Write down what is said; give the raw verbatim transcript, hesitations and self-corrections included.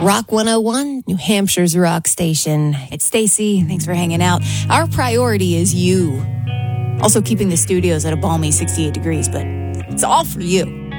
Rock one oh one, New Hampshire's rock station. It's Stacy. Thanks for hanging out. Our priority is you. Also keeping the studios at a balmy sixty-eight degrees, but it's all for you.